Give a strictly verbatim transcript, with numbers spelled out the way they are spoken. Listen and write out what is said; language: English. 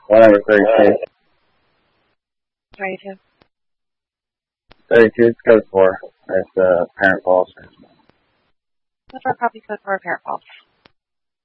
One number thirty-two. thirty-two. thirty-two is code four. That's uh, parent false. What's our copy code for a parent false?